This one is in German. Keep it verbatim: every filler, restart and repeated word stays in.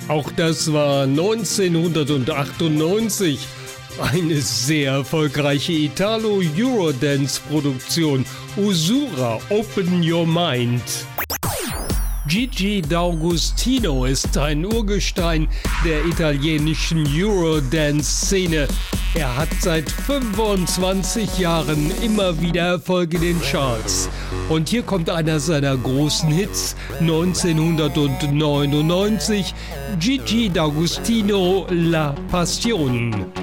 Auch das war neunzehnhundertachtundneunzig. Eine sehr erfolgreiche Italo-Eurodance-Produktion. Usura, Open Your Mind. Gigi D'Agostino ist ein Urgestein der italienischen Eurodance-Szene. Er hat seit fünfundzwanzig Jahren immer wieder Erfolge in den Charts. Und hier kommt einer seiner großen Hits, neunzehnhundertneunundneunzig, Gigi D'Agostino, La Passion.